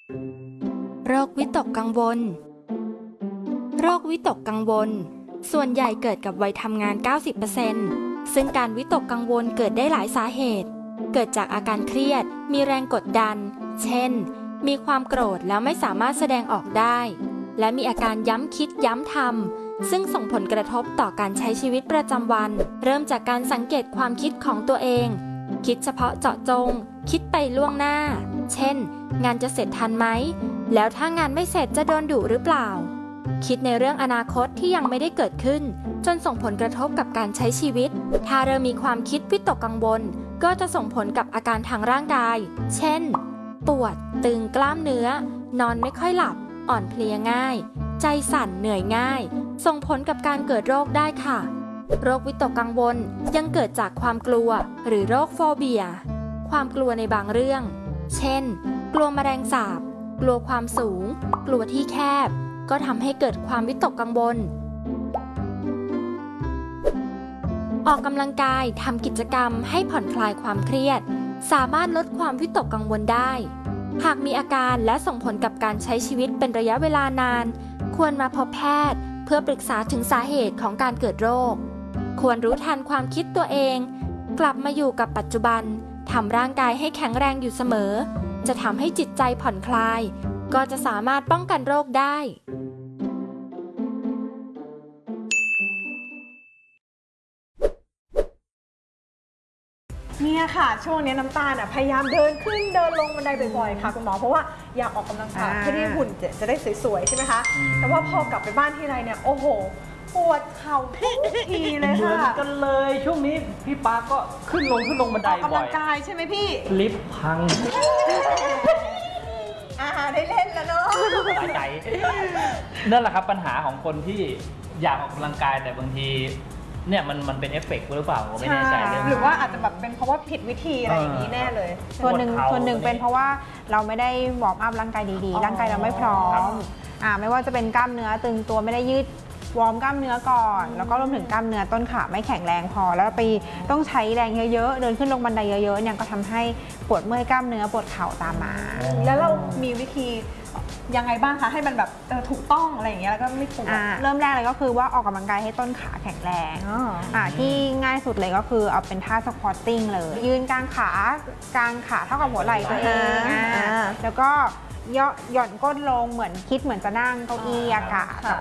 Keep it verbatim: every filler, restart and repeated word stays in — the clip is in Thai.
โรควิตกกังวลโรควิตกกังวลส่วนใหญ่เกิดกับวัยทำงาน เก้าสิบเปอร์เซ็นต์ ซึ่งการวิตกกังวลเกิดได้หลายสาเหตุเกิดจากอาการเครียดมีแรงกดดันเช่นมีความโกรธแล้วไม่สามารถแสดงออกได้และมีอาการย้ำคิดย้ำทำซึ่งส่งผลกระทบต่อการใช้ชีวิตประจำวันเริ่มจากการสังเกตความคิดของตัวเองคิดเฉพาะเจาะจงคิดไปล่วงหน้าเช่นงานจะเสร็จทันไหมแล้วถ้างานไม่เสร็จจะโดนดุหรือเปล่าคิดในเรื่องอนาคตที่ยังไม่ได้เกิดขึ้นจนส่งผลกระทบกับการใช้ชีวิตถ้าเริ่มมีความคิดวิตกกังวลก็จะส่งผลกับอาการทางร่างกายเช่นปวดตึงกล้ามเนื้อนอนไม่ค่อยหลับอ่อนเพลียง่ายใจสั่นเหนื่อยง่ายส่งผลกับการเกิดโรคได้ค่ะโรควิตกกังวลยังเกิดจากความกลัวหรือโรคโฟเบียความกลัวในบางเรื่องเช่นกลัวแมลงสาบกลัวความสูงกลัวที่แคบก็ทำให้เกิดความวิตกกังวลออกกำลังกายทำกิจกรรมให้ผ่อนคลายความเครียดสามารถลดความวิตกกังวลได้หากมีอาการและส่งผลกับการใช้ชีวิตเป็นระยะเวลานานควรมาพบแพทย์เพื่อปรึกษาถึงสาเหตุของการเกิดโรคควรรู้ทันความคิดตัวเองกลับมาอยู่กับปัจจุบันทำร่างกายให้แข็งแรงอยู่เสมอจะทำให้จิตใจผ่อนคลายก็จะสามารถป้องกันโรคได้เนี่ยค่ะช่วงนี้น้ำตาลอ่ะพยายามเดินขึ้นเดินลงบันไดบ่อยๆค่ะคุณหมอเพราะว่าอยากออกกำลังกายเพื่อที่หุ่นจะได้สวยๆใช่ไหมคะแต่ว่าพอกลับไปบ้านที่ไรเนี่ยโอ้โหปวดเข่าทุกทีเลยค่ะเหมือนกันเลยช่วงนี้พี่ปาก็ขึ้นลงขึ้นลงบันไดบ่อยออกกำลังกายใช่ไหมพี่ลิฟต์พังอ่าได้เล่นแล้วเนาะตายใจนั่นแหละครับปัญหาของคนที่อยากออกกำลังกายแต่บางทีเนี่ยมันมันเป็นเอฟเฟกต์หรือเปล่าผมไม่แน่ใจเรื่องหรือว่าอาจจะแบบเป็นเพราะว่าผิดวิธีอะไรอย่างนี้แน่เลยส่วนหนึ่งส่วนหนึ่งเป็นเพราะว่าเราไม่ได้วอร์มอัพร่างกายดีๆร่างกายเราไม่พร้อมอ่าไม่ว่าจะเป็นกล้ามเนื้อตึงตัวไม่ได้ยืดวอร์มกล้ามเนื้อก่อนแล้วก็รวมถึงกล้ามเนื้อต้นขาไม่แข็งแรงพอแล้วไปต้องใช้แรงเยอะๆเดินขึ้นลงบันไดเยอะๆเนี่ยก็ทำให้ปวดเมื่อยกล้ามเนื้อปวดเข่าตามมาแล้วเรามีวิธียังไงบ้างคะให้มันแบบถูกต้องอะไรอย่างเงี้ยแล้วก็ไม่ปวดเริ่มแรกเลยก็คือว่าออกกำลังกายให้ต้นขาแข็งแรงอ่าที่ง่ายสุดเลยก็คือเอาเป็นท่าสควอตติ้งเลยยืนกลางขากลางขาเท่ากับหัวไหล่ตัวเองแล้วก็ย่อหย่อนก้นลงเหมือนคิดเหมือนจะนั่งเก้าอี้อากาศ